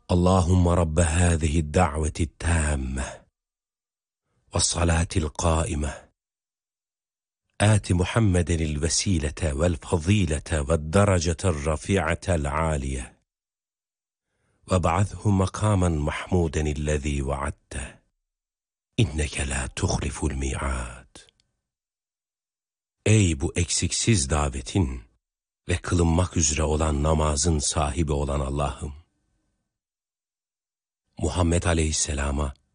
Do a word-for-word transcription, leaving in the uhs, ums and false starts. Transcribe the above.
Allahümme Rabbe hâzihi da'veti tâmme ve salatil qâime آت محمد الوسيلة والفضيلة والدرجة الرفيعة العالية وابعثه مقاما محمودا الذي وعدته إنك لا تخلف الميعاد. Ey bu eksiksiz davetin ve kılınmak üzere olan namazın sahibi olan Allah'ım! Muhammed Aleyhisselam'a